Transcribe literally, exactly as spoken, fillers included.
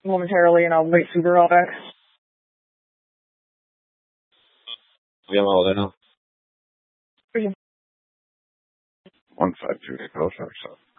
momentarily, and I'll wait for Burrell back. Bien ordeno. Okay. One five two eight oh five seven.